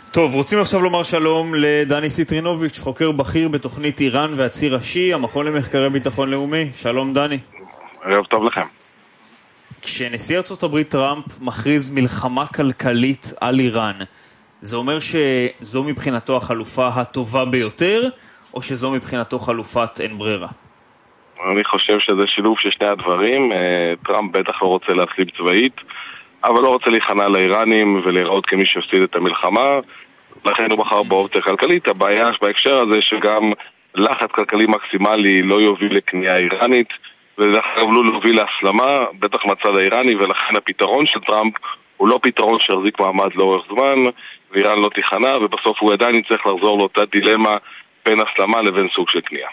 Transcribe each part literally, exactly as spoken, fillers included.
טוב, רוצים עכשיו לומר שלום לדני סיטרינוביץ', חוקר בכיר בתוכנית איראן והציר השיעי, המכון למחקרי ביטחון לאומי. שלום דני. ערב טוב לכם. כשנשיא ארצות הברית טראמפ מכריז מלחמה כלכלית על איראן, זה אומר שזו מבחינתו החלופה הטובה ביותר, או שזו מבחינתו חלופת אין ברירה? אני חושב שזה שילוב של שני הדברים. טראמפ בטח לא רוצה להסליב צבאית, אבל לא רוצה להיכנע לאיראנים ולהיראות כמי שהפסיד את המלחמה, לכן הוא בחר באופציה כלכלית. הבעיה בהקשר הזה שגם לחץ כלכלי מקסימלי לא יוביל לקנייה איראנית, וזה חייב להוביל להסלמה, בטח מצד האיראני, ולכן הפתרון של טראמפ הוא לא פתרון שיחזיק מעמד לאורך זמן, ואיראן לא תיכנע, ובסוף הוא עדיין יצטרך לחזור לאותה דילמה בין הסלמה לבין סוג של קנייה.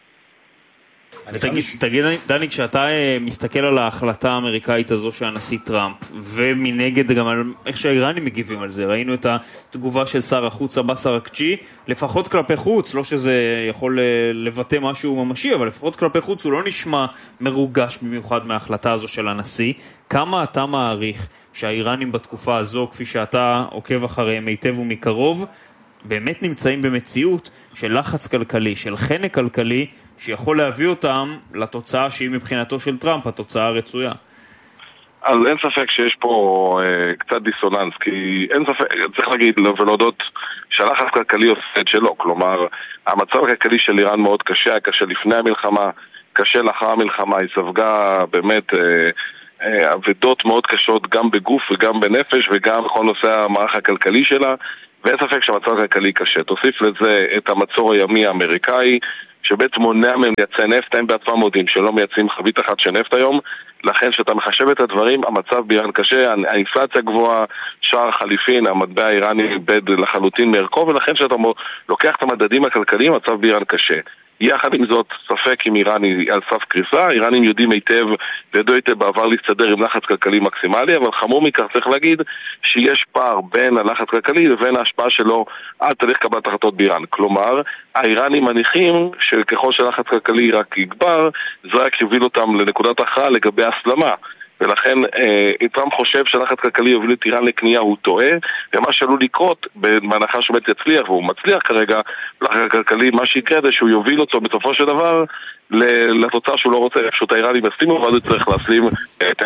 תגיד, תגיד דני, כשאתה מסתכל על ההחלטה האמריקאית הזו של הנשיא טראמפ, ומנגד גם על איך שהאיראנים מגיבים על זה, ראינו את התגובה של שר החוץ עבאס אראגצ'י, לפחות כלפי חוץ, לא שזה יכול לבטא משהו ממשי, אבל לפחות כלפי חוץ הוא לא נשמע מרוגש במיוחד מההחלטה הזו של הנשיא. כמה אתה מעריך שהאיראנים בתקופה הזו, כפי שאתה עוקב אחריהם היטב ומקרוב, באמת נמצאים במציאות של לחץ כלכלי, של חנק כלכלי, שיכול להביא אותם לתוצאה שהיא מבחינתו של טראמפ, התוצאה הרצויה? אז אין ספק שיש פה אה, קצת דיסוננס, כי אין ספק, צריך להגיד ולהודות שהלחץ כלכלי עושה את שלו. כלומר, המצב הכלכלי של איראן מאוד קשה, קשה לפני המלחמה, קשה לאחר המלחמה, היא ספגה באמת אה, אה, עבדות מאוד קשות גם בגוף וגם בנפש וגם בכל נושא המערך הכלכלי שלה, ואין ספק שהמצב הכלכלי קשה. תוסיף לזה את המצור הימי האמריקאי, שבעצם מונע מהם לייצא נפט, הם בעצמם מודים שלא מייצאים חבית אחת של נפט היום, לכן שאתה מחשב את הדברים, המצב באיראן קשה, האינפלציה גבוהה, שער חליפין, המטבע האיראני איבד לחלוטין מערכו, ולכן שאתה לוקח את המדדים הכלכליים, המצב באיראן קשה. יחד עם זאת, ספק אם איראן היא על סף קריסה, איראנים יודעים היטב, וידעו היטב בעבר להסתדר עם לחץ כלכלי מקסימלי, אבל חמור מכך צריך להגיד שיש פער בין הלחץ הכלכלי לבין ההשפעה שלו על תהליך קבלת החלטות באיראן. כלומר, האיראנים מניחים שככל שלחץ כלכלי רק יגבר, זה רק יוביל אותם לנקודת הכרעה לגבי הסלמה. ולכן אה, טראמפ חושב שלחץ כלכלי יוביל את איראן לקנייה, הוא טועה, ומה שעלול לקרות בהנחה שבאמת יצליח, והוא מצליח כרגע, לחץ כלכלי, מה שיקרה זה שהוא יוביל אותו בסופו של דבר לתוצאה שהוא לא רוצה, פשוט האיראנים יסלימו, ואז הוא צריך להסלים את